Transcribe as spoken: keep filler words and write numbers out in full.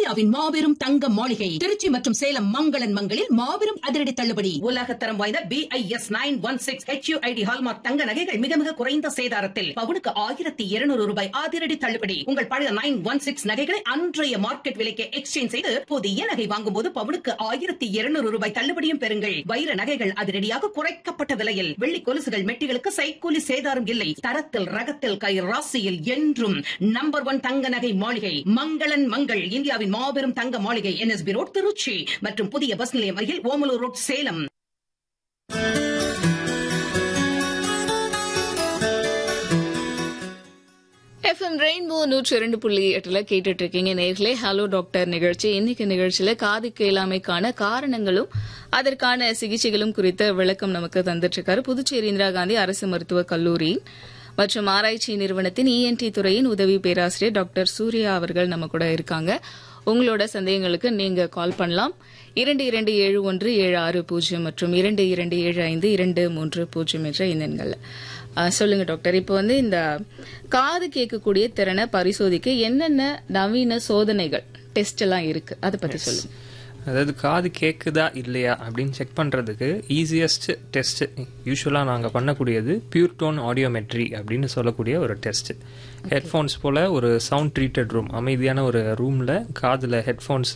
இந்தியாவின் மாபெரும் தங்க மாளிகை திருச்சி மற்றும் சேலம் மங்களன் மங்களில் மாபெரும் அதிரடி தள்ளுபடி. உலகத்தரம் வாய்ந்த B I S nine one six H you I D hallmark தங்க நகைகள் மிக மிக குறைந்த சேதாரத்தில் பவுனுக்கு ஆயிரத்தி இருநூறு ரூபாய் அதிரடி தள்ளுபடி. உங்கள் பழைய நைன் ஒன் சிக்ஸ் நகைகளை அன்றைய மார்க்கெட் விலைக்கு எக்ஸ்சேஞ்ச் செய்து புதிய நகை வாங்கும் போது பவுனுக்கு ஆயிரத்தி இருநூறு ரூபாய் தள்ளுபடியும் பெறுங்கள். வைர நகைகள் அதிரடியாக குறைக்கப்பட்ட விலையில். வெள்ளி கொலுசுகள் மெட்டிகளுக்கு சைக்கூலி சேதாரம் இல்லை. தரத்தில் ரகத்தில் கை ராசியில் என்றும் நம்பர் ஒன் தங்க நகை மாளிகை மங்களன் மங்கள். இந்தியாவின் மாபெரும் தங்க மாளிகை N S B road Trichy மற்றும் புதிய பஸ் நிலையம் அருகில் Omalur road Salem. FM rainbow நூற்றி இரண்டு புள்ளி எட்டுல கேட்டுட்டு இருக்கீங்க நேர்களே. ஹலோ டாக்டர் நிகழ்ச்சி. இன்னைக்கு நிகழ்ச்சியில காது கேளாமைக்கான காரணங்களும் அதற்கான சிகிச்சைகளும் குறித்த விளக்கம் நமக்கு தந்துட்டு இருக்காரு புதுச்சேரி இந்திரா காந்தி அரசு மருத்துவக் கல்லூரி மற்றும் ஆராய்ச்சி நிறுவனத்தின் இஎன்டி துறையின் உதவி பேராசிரியர் டாக்டர் சூர்யா அவர்கள் நம்ம கூட இருக்காங்க. உங்களோட சந்தேகங்களுக்கு நீங்க கால் பண்ணலாம். இரண்டு இரண்டு ஏழு ஒன்று ஏழு ஆறு பூஜ்ஜியம் மற்றும் இரண்டு இரண்டு ஏழு ஐந்து இரண்டு மூன்று பூஜ்ஜியம் என்ற எண்ணங்கள். சொல்லுங்க டாக்டர், இப்போ வந்து இந்த காது கேட்கக்கூடிய திறனை பரிசோதிக்க என்னென்ன நவீன சோதனைகள் டெஸ்ட் எல்லாம் இருக்கு, அதை பத்தி சொல்லுங்க. அதாவது காது கேட்குதா இல்லையா அப்படின்னு செக் பண்ணுறதுக்கு ஈஸியஸ்ட் டெஸ்ட் யூஸ்வலாக நாங்கள் பண்ணக்கூடியது பியூர் டோன் ஆடியோமெட்ரி அப்படின்னு சொல்லக்கூடிய ஒரு டெஸ்ட். ஹெட்ஃபோன்ஸ் போல் ஒரு சவுண்ட் ட்ரீட்டட் ரூம், அமைதியான ஒரு ரூமில் காதில் ஹெட்ஃபோன்ஸ்